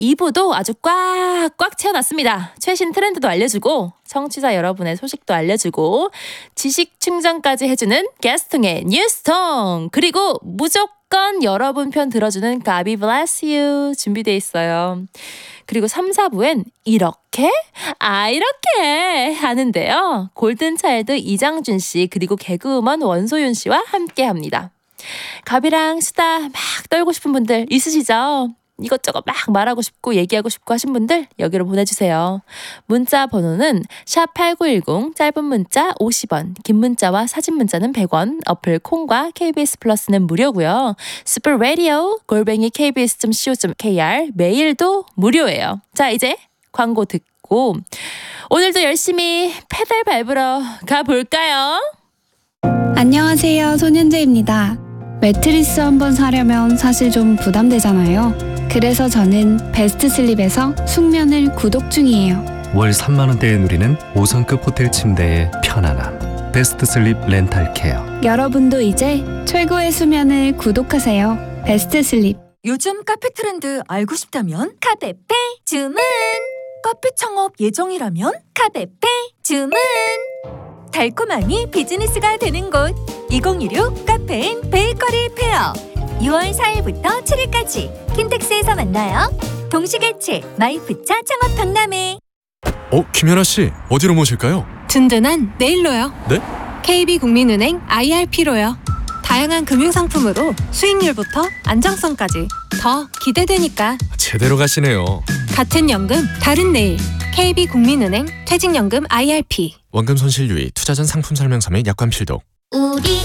2부도 아주 꽉꽉 채워놨습니다. 최신 트렌드도 알려주고 청취자 여러분의 소식도 알려주고 지식 충전까지 해주는 게스통의 뉴스통, 그리고 무조건 여러분 편 들어주는 God bless you 준비돼 있어요. 그리고 3, 4부엔 이렇게 하는데요. 골든차일드 이장준 씨 그리고 개그우먼 원소윤 씨와 함께합니다. 갑이랑 수다 막 떨고 싶은 분들 있으시죠? 이것저것 막 말하고 싶고 얘기하고 싶고 하신 분들 여기로 보내주세요. 문자 번호는 샵8910, 짧은 문자 50원, 긴 문자와 사진 문자는 100원, 어플 콩과 KBS 플러스는 무료고요. 스프 라디오 @kbs.co.kr 메일도 무료예요. 자, 이제 광고 듣고 오늘도 열심히 페달 밟으러 가볼까요? 안녕하세요, 손현재입니다. 매트리스 한번 사려면 사실 좀 부담되잖아요. 그래서 저는 베스트슬립에서 숙면을 구독 중이에요. 월 3만 원대에 누리는 5성급 호텔 침대의 편안함. 베스트슬립 렌탈케어. 여러분도 이제 최고의 수면을 구독하세요. 베스트슬립. 요즘 카페 트렌드 알고 싶다면 카페페 주문. 카페 창업 예정이라면 카페페 주문. 달콤함이 비즈니스가 되는 곳 2016 카페인 베이커리 페어. 6월 4일부터 7일까지 킨텍스에서 만나요. 동시개최 마이프차 창업 박람회. 김연아 씨, 어디로 모실까요? 든든한 내일로요. 네? KB국민은행 IRP로요. 다양한 금융상품으로 수익률부터 안정성까지 더 기대되니까. 제대로 가시네요. 같은 연금 다른 내일. KB국민은행 퇴직연금 IRP. 원금 손실 유의, 투자 전 상품 설명서 및 약관 필독. 우리